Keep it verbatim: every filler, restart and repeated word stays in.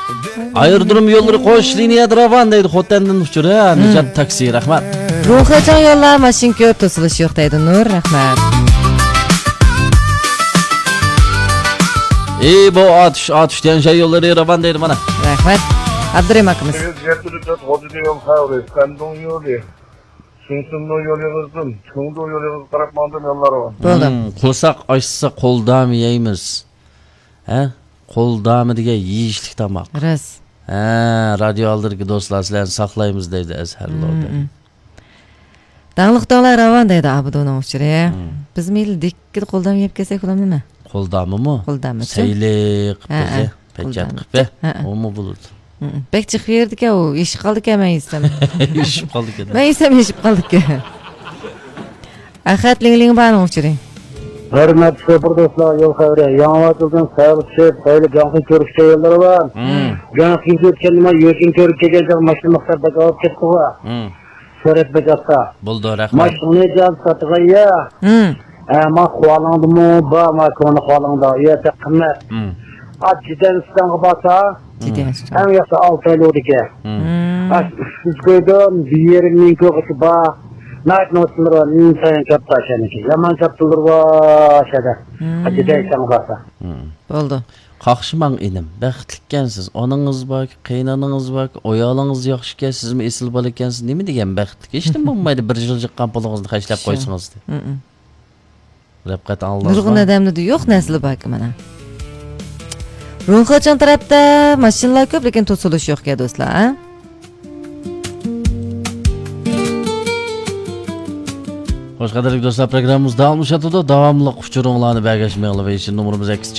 Ayırdım yolları koş liniyada ravan deydi. Xotandan uçur ha. Nijat taksi rahmat. Ruhijon yo'llar mashin ko'p to'silish yo'q deydi Nur, rahmat. Ey bu atış atış diyen şey yolları ravan deydi bana. Rahmat. Abdurim akamiz. Bo'ldi. Qo'lsaq açsa qo'ldami yeymiz. Ha? Qo'ldami degan yeyishlik tamoq. Ras. Ha, radio aldırgı dostlar sizlarni saqlaymiz deydi Azharlovda. Dağlıq dağlar ravan deydi Abudonun uçuri. Biz meyli dikkat qo'ldam yeb kelsak bo'ladimi nima? Qo'ldami mi? Qo'ldami. Sayliq bize. Pecat qilib. O mu bo'ladi? Bek chiqib yerdi-ku, u eshib qoldi-ku, men yesam. Eshib qoldi-ku. Men yesam eshib qoldi-ku. Axat ling-ling bani uçuri. Hürmetli şoför dostlar, yol xavri. Yangi açılgan servisi, sayli janqi ko'rishga yo'llari bor. Janqi ko'rishga yo'lin ko'rib kelgan mashina maqsadda olib ketdi va. Surat bajarsa. Bo'ldi, rahmat. Mashina jaz satg'aya. Ama xolangdimi, ba ma koni xolangda, yeta qimmat. Acıdan İstanbul'a basa, hem yasa altı ay oldu ki. Siz koydun, bir yerin köküsü bağ, naik nosumlar var, insan çapta aşağıya ki. Yaman çaptılır var aşağıda. Acıdan İstanbul'a basa. Oldu. Qaqşımang inim, baxtlikkansiz. Onangiz bor, qiynanangiz bor, oyog'ingiz yaxshi ekan, siz mi esil bola ekansiz. Nima degan baxtlik? Hech nima bo'lmaydi, bir yil jiqqan pulingizni hashlab qo'ysangiz deb. Rabqat Alloh. Nurg'un odamda yo'q nasli bor mana. Ruhijon tarafda mashinalar ko'p, lekin to'silish yo'q ekan do'stlar, ha? Xo'sh, qadrli do'stlar, programmamiz davom etadi. Davomli quchuringlarni bagajmanglar va numrimiz